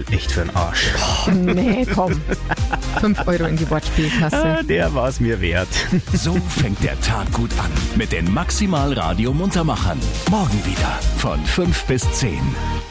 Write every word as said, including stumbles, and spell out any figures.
echt für einen Arsch. Nee, komm. Fünf Euro in die Wortspielkasse. Ah, der war es mir wert. So fängt der Tag gut an mit den Maximal Radio Muntermachern. Morgen wieder von fünf bis zehn.